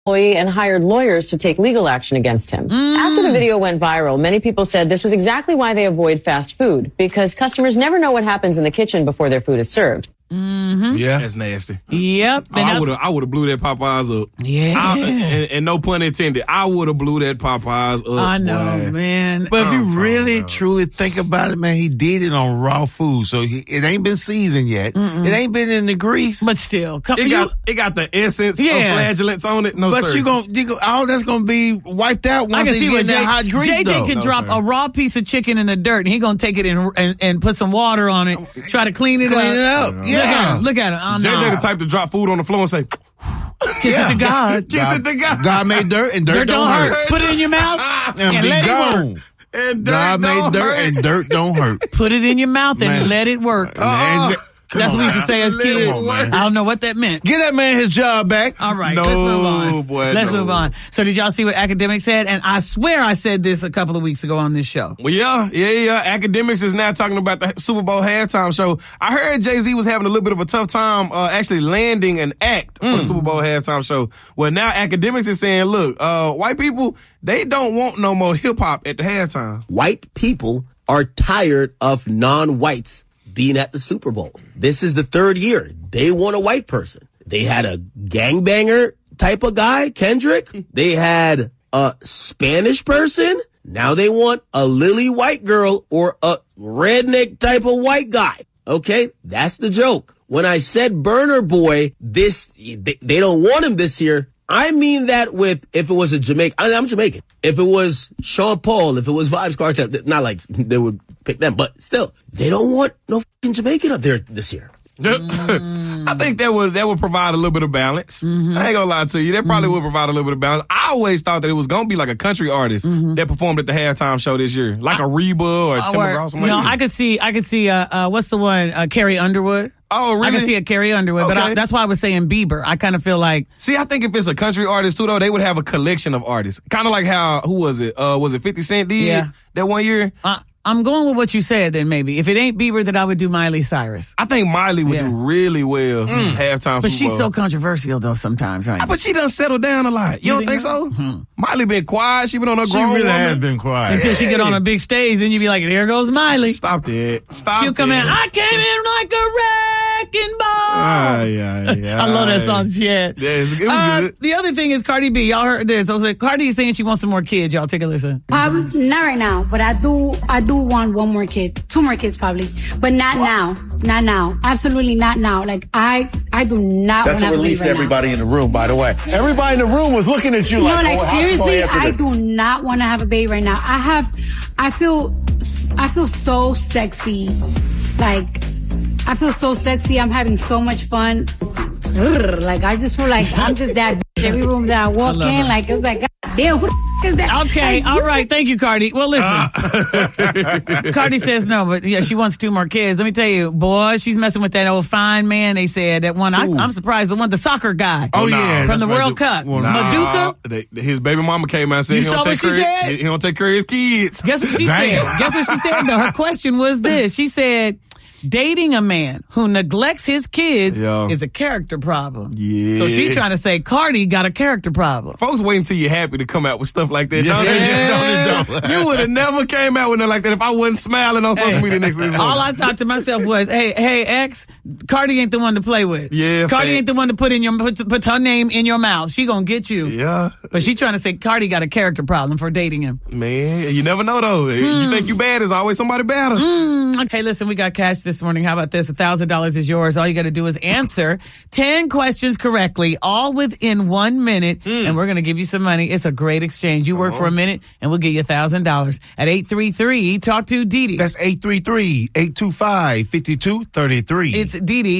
employee and hired lawyers to take legal action against him. After the video went viral, many people said this was exactly why they avoid fast food, because customers never know what happens in the kitchen before their food is served. Yeah, that's nasty. Yep. I would have blew that Popeyes up. Yeah. And no pun intended. I would have blew that Popeyes up. I know, boy. man. But if you really, truly think about it, man, he did it on raw food. So it ain't been seasoned yet. It ain't been in the grease. But still. It got the essence of flagellants on it. No, but sir. you gonna all that's gonna be wiped out once I can they see get what that hot grease, JJ though. can drop a raw piece of chicken in the dirt, and he gonna take it and put some water on it, try to clean it up. Yeah. Look at it. Oh, JJ the type to drop food on the floor and say, kiss it to God. Kiss it to God. God made dirt, and dirt don't hurt. Put it in your mouth and be let gone. it work. And God made dirt, and dirt don't hurt. Put it in your mouth and let it work. That's what we used to say as kids. I don't know what that meant. Give that man his job back. All right, No, let's move on. boy, let's no. move on. So did y'all see what Academics said? And I swear I said this a couple of weeks ago on this show. Well, yeah. Academics is now talking about the Super Bowl halftime show. I heard Jay-Z was having a little bit of a tough time actually landing an act for the Super Bowl halftime show. Well, now Academics is saying, look, white people, they don't want no more hip-hop at the halftime. White people are tired of non-whites being at the Super Bowl. This is the third year. They want a white person. They had a gangbanger type of guy, Kendrick. They had a Spanish person. Now they want a lily white girl or a redneck type of white guy. Okay? That's the joke. When I said Burner Boy, they don't want him this year. I mean that with, if it was a Jamaican, I'm Jamaican. If it was Sean Paul, if it was Vybz Kartel, not like they would pick them, but still, they don't want no fucking Jamaican up there this year. I think that would provide a little bit of balance. I ain't gonna lie to you. That probably would provide a little bit of balance. I always thought that it was gonna be like a country artist that performed at the halftime show this year, like a Reba or Tim McGraw. No, I could see. What's the one? Carrie Underwood. Oh, really? I can see a Carrie Underwood, but that's why I was saying Bieber. I kind of feel like. See, I think if it's a country artist too, though, they would have a collection of artists, kind of like how who was it? Was it 50 Cent did that one year? I'm going with what you said then, maybe. If it ain't Bieber, then I would do Miley Cyrus. I think Miley would do really well halftime. But Super she's Bowl. so controversial, though, sometimes, right? But she done settled down a lot. You don't think so? Miley been quiet. She been on her grown woman. She really has been quiet. Until she get on a big stage, then you be like, there goes Miley. Stop that. She'll come in, I came in like a wrecking ball. I love that song she had. Yeah, it was good. The other thing is Cardi B. Y'all heard this. I was like, Cardi is saying she wants some more kids. Y'all take a listen. Not right now, but I do want one more kid. 2 more kids probably. But not now. Not now. Absolutely not now. Like I do not want to have a baby right now. That's a relief to everybody in the room, by the way. Everybody in the room was looking at you like, no, like seriously, I do not want to have a baby right now. I feel so sexy. Like, I feel so sexy. I'm having so much fun. Like, I just feel like I'm just that bitch. Every room that I walk in, like, it's like, God damn, who the is that? Okay, like, all right. Thank you, Cardi. Well, listen. Cardi says no, but yeah, she wants 2 more kids. Let me tell you, boy, she's messing with that old fine man, they said. That one, I'm surprised, the soccer guy. Oh, yeah. From the World Cup. Maduka. His baby mama came out and said You saw what she said? He don't take care of his kids. Guess what she said? Guess what she said, though? Her question was this. She said, dating a man who neglects his kids is a character problem. Yeah. So she's trying to say Cardi got a character problem. Folks wait until you're happy to come out with stuff like that. Don't. You would have never came out with nothing like that if I wasn't smiling on social media next to this woman. All I thought to myself was, hey, X, Cardi ain't the one to play with. Yeah, Cardi ain't the one to put her name in your mouth. She gonna get you. Yeah. But she trying to say Cardi got a character problem for dating him. Man, you never know though. You think you bad, there's always somebody better. Okay, listen, we got cash this morning. How about this? $1,000 is yours. All you got to do is answer 10 questions correctly, all within 1 minute, and we're going to give you some money. It's a great exchange. You work for a minute, and we'll give you $1,000 at 833. Talk to Didi. That's 833-825-5233. It's Didi.